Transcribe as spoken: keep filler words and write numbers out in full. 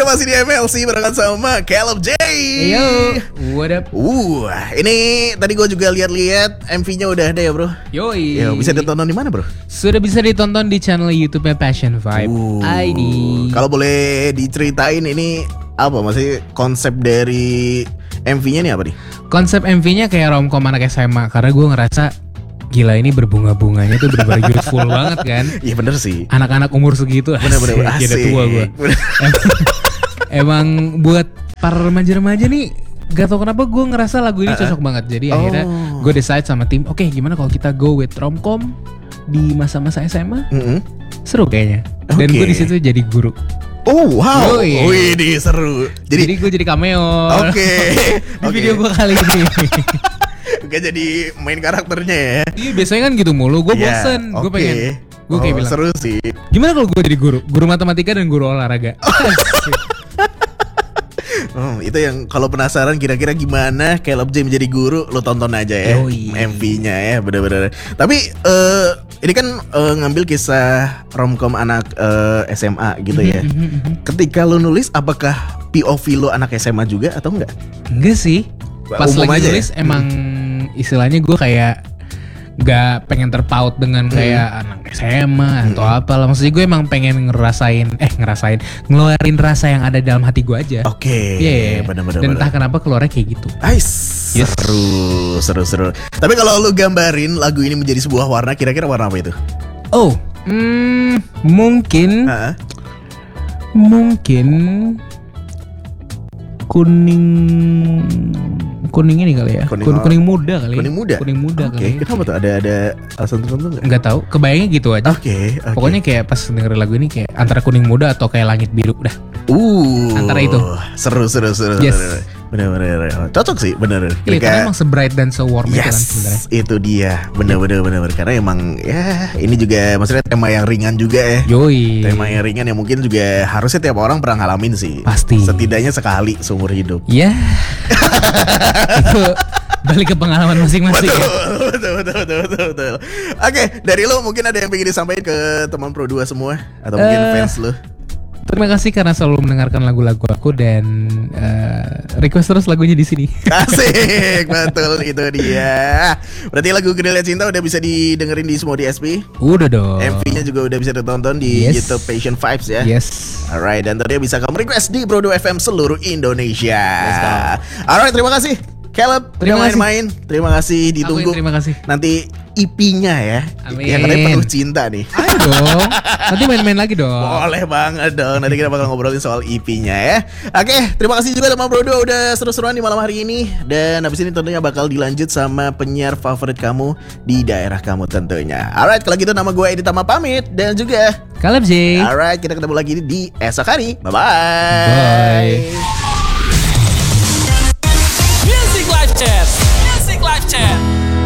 masih di M L C barengan sama Caleb J. Yo, what up? Uh, ini tadi gue juga lihat-lihat M V-nya udah ada ya bro. Yoi. Yo, bisa ditonton di mana bro? Sudah bisa ditonton di channel YouTube-nya Passion Vibe Uh, I D. Kalau boleh diceritain ini apa masih konsep dari M V-nya nih apa nih? Konsep M V-nya kayak romcom anak S M A karena gue ngerasa gila ini berbunga-bunganya tuh bener-bener youthful banget kan. Iya bener sih. Anak-anak umur segitu bener-bener asik, asik. tua gue. Emang buat para remaja-remaja nih gak tau kenapa gue ngerasa lagu ini cocok uh, banget. Jadi oh. akhirnya gue decide sama tim, oke okay, gimana kalau kita go with romcom di masa-masa S M A? Mm-hmm. Seru kayaknya. Dan okay. gue di situ jadi guru. Oh wow, Yoi. wih ini seru. Jadi, jadi gue jadi cameo. Oke. Okay. di okay. video gue kali ini. Gak jadi main karakternya ya. Iya biasanya kan gitu mulu. Gue yeah, bosen. Okay. Gue pengen. Gue kayak oh, bilang. Seru sih. Gimana kalau gue jadi guru? Guru matematika dan guru olahraga. Oh, itu yang kalau penasaran kira-kira gimana Caleb J menjadi guru, lo tonton aja ya. Oh, iya. M V-nya ya, bener-bener. Tapi uh, ini kan uh, ngambil kisah romcom anak uh, S M A gitu ya. Ketika lo nulis, apakah P O V lo anak S M A juga atau enggak? Enggak sih. Pas Umum lagi aja nulis ya? emang hmm. istilahnya gue kayak gak pengen terpaut dengan kayak hmm. anak S M A atau hmm. apalah. Maksudnya gue emang pengen ngerasain Eh ngerasain ngeluarin rasa yang ada dalam hati gue aja. Oke okay. yeah. Bener-bener. Dan entah kenapa keluarnya kayak gitu. Ais yes. Seru Seru-seru. Tapi kalau lu gambarin lagu ini menjadi sebuah warna, kira-kira warna apa itu? Oh hmm, Mungkin uh-huh. Mungkin Kuning Kuning ini kali ya. Kuning, kuning, kuning muda kali. Kuning muda. Kuning muda okay. kali. Kenapa tuh? Ada ada alasan tertentu nggak? Nggak tahu. Kebayangnya gitu aja. Oke. Okay, okay. Pokoknya kayak pas dengerin lagu ini kayak antara kuning muda atau kayak langit biru dah. Uh. Antara itu. Seru seru seru. Yes. Bener-bener cocok sih, bener. Iya, karena emang se-bright dan se-warm yes, itu kan sebenarnya. Itu dia, bener-bener bener. Karena emang ya ini juga maksudnya tema yang ringan juga ya. Yoi. Tema yang ringan yang mungkin juga harusnya tiap orang pernah ngalamin sih. Pasti. Setidaknya sekali seumur hidup. Iya. Itu balik ke pengalaman masing-masing. Betul, ya. betul, betul, betul, betul, betul. Oke, dari lo mungkin ada yang pengen disampaikan ke teman Pro dua semua atau mungkin uh, fans lo? Terima kasih karena selalu mendengarkan lagu-lagu aku dan uh, request terus lagunya di sini. Asik, betul itu dia. Berarti lagu Gerilya Cinta udah bisa didengerin di semua D S P? Udah dong. M V-nya juga udah bisa ditonton di yes. YouTube Passion Vibes ya. Yes. Alright, dan tentunya bisa kamu request di Pro dua F M seluruh Indonesia. Alright, terima kasih Caleb, terima kasih main-main. Terima kasih ditunggu. Terima kasih. Nanti E P-nya ya. Amin. Yang katanya penuh cinta nih. Ayo dong. Nanti main-main lagi dong. Boleh banget dong. Nanti kita bakal ngobrolin soal E P-nya ya. Oke, terima kasih juga teman Bro dua udah seru-seruan di malam hari ini. Dan habis ini tentunya bakal dilanjut sama penyiar favorit kamu di daerah kamu tentunya. Alright, kalau gitu nama gue Edi Tama pamit dan juga Caleb J. Alright, kita ketemu lagi di esok hari. Bye-bye. Bye.